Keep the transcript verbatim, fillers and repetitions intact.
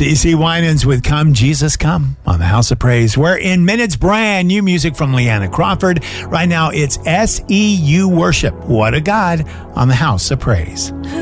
C C Winans with Come Jesus Come on the House of Praise. We're in minutes, brand new music from Leanna Crawford. Right now it's S E U Worship. What a God on the House of Praise.